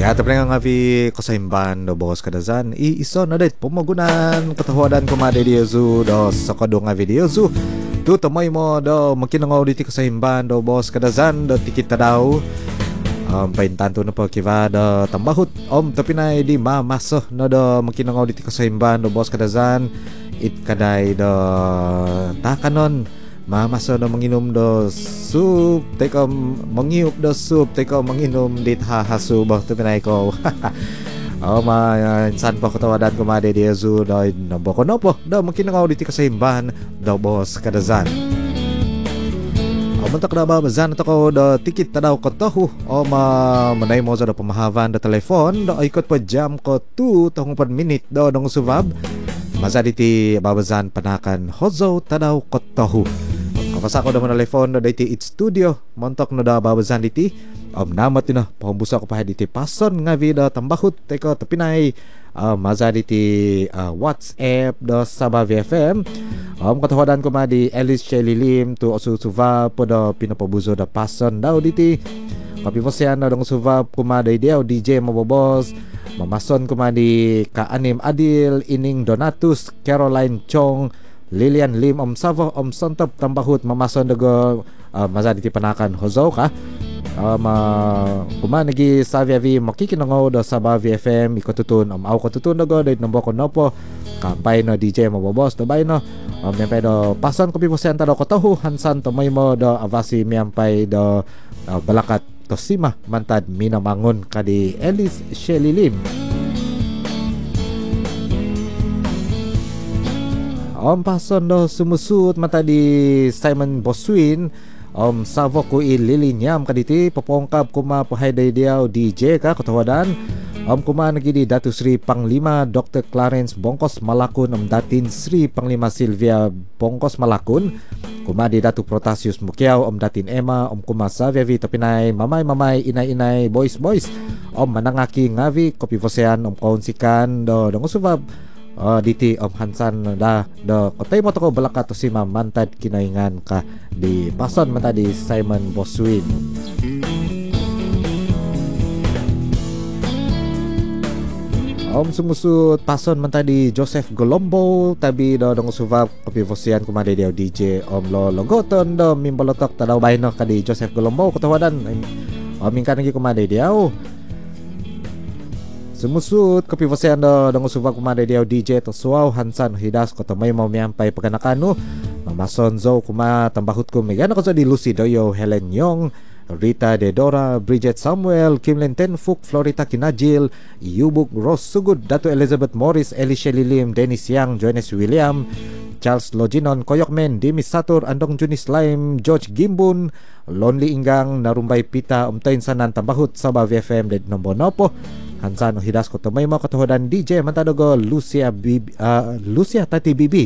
At pendengar ngavi kasaimban do bos kadazan iso na det pemagunan ketahuan kumade dia zu do sakado ngavi dia zu tu temai mo do makin ngau di kasaimban do bos kadazan do tikit tadau paintan tu napa kiva do tambahut tapi nai di maso no do makin ngau di kasaimban do bos kadazan it kadai do takanon maso do menginum do sup teko mengiup do sup teko menginum dit hasu bah tu pinai ko insan pa katawadan kumade dia zu do nobo konopo do mungkin ngau di kasaimban do bos kadazan mentak da babazan atau do tikit tadaw ko tahu manay mo za do pamahavan da telefon do ikot pa jam ko 2 tahong 4 minit do dong subab mazaditi babazan panakan hozo tadaw ko tahu kapasa ko do telefon do diti it studio montok no da babazan diti namat na pambusa ko pa diti pason nga vida tambahut teko tapinay mazaditi WhatsApp do Sabah VFM katawadan ko ma di Alice Shelilim tu osusuva po do pinapabuzo da pason daw diti kapiposian na dong suva ko ma di dia DJ mabobos mamason ko ma di Kaanim Adil Ining Donatus Caroline Chong Lilian Lim Savo Sontop tambahut mamason dago mazaditi panakan hozo ka kumanagi sa VFM makikinangaw do Sabah VFM ikotutun aw kotutun dago dahil namboko nopo kampay no DJ mabobos do bay no miyampay do pason kopi posenta do kotahu hansan to may mo do avasi miyampay do balakat to sima mantad minamangon kadi Alice Shelilim pason do sumusut mata di Simon Boswin savo ko ililinyam kaditi popongkap kuma pahay dia DJ ka katawadan kuma nagi di Datu Sri Panglima Dr. Clarence Bongkos Malakun datin Sri Panglima Sylvia Bongkos Malakun kuma di Datu Protasius Mukiaw datin Emma kuma sa Vivi tapinay mamay inay boys manangaki ngavi kopi vosean kaunsikan do dongusubab diti hansan da do kotay mo to ko balakat to si mamantad kinaingan ka di pason mata di Simon Boswin sumusut pason mata di Joseph Golombo tabi do dong suvab kopi vosian kumade dia DJ lo logoton do mimbolotok tadaw bayno ka di Joseph Golombo katawadan mingkan lagi kumade dia sumusut kopi vosean do dong suvab kumade dia DJ to suaw hansan hidas ko may mo miampay pagkanakano mamason zo kuma tambahut ko megana ko di Lucy Doyo Helen Yong Rita Dedora Bridget Samuel Kimlen Tenfuk Florita Kinajil Yubuk Ross Sugud Datu Elizabeth Morris Elisha Lilim Dennis Yang Jones William Charles Loginon Koyokmen Dimi Satur Andong Junis Laim George Gimbun Lonely Inggang Narumbay Pita Umtain Sanan tambahut Sabah VFM Ded Nombonopo hansan hidas ko tumay mo katuhodan DJ mantadogo Lucia Tati Bibi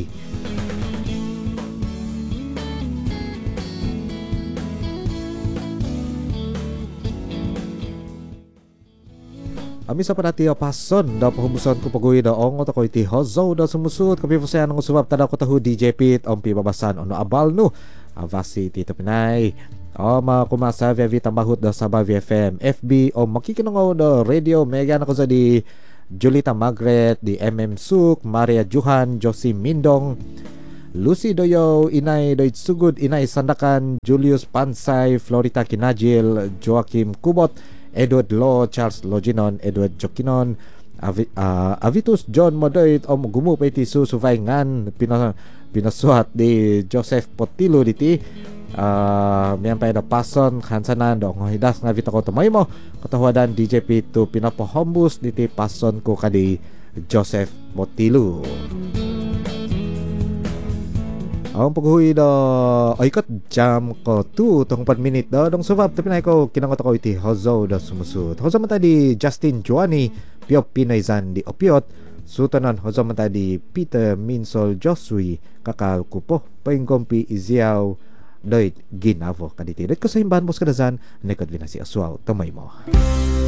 Ami sa panati pason da pahumuson ko pagui da ong to ko iti hozo da sumusut kapi fosean ng subab tada ko tahu DJ Pit pi babasan ono abal no avasi ti tapinay kumasa via tambahut da Sabah VFM FB makikinangaw da radio mega na ko sa di Julita Margaret di MM Suk Maria Juhan Josie Mindong Lucy Doyo Inay Doit Sugud Inay Sandakan Julius Pansay Florita Kinajil Joaquim Kubot Edward Law Charles Loginon Edward Jokinon Avitus John Modoit gumu pa iti susuvay ngan pinasuhat di Joseph Potilo diti miyampay da pason hansanan do hidas nga vita ko tumay mo katawadan DJ P2 pinapahombus diti pason ko kadi Joseph Potilo ang paghuwi do ikot jam ko 2 tong 4 minit do dong subab tapinay ko kinangot ako iti hozo do sumusut hozo mata di Justin Joani Pio Pinaizan di Opiot sutanan hozo mata di Peter Minsol Josui kakalkupo paingkompi Iziaw doit ginavo kaditi ko sa himbahan bos kadazan nekad vinasi aswaw tamay mo